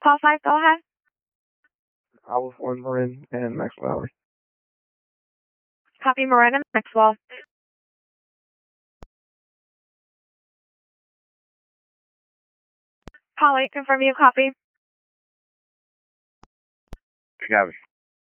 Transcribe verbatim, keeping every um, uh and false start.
Call five, go ahead. Alpha four Marin and Maxwell. Copy Marin and Maxwell. Call eight, confirm you copy. Copy.